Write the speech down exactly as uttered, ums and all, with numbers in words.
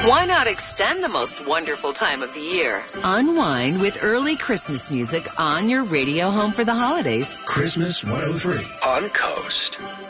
Why not extend the most wonderful time of the year? Unwind with early Christmas music on your radio home for the holidays. Christmas one oh three on Coast.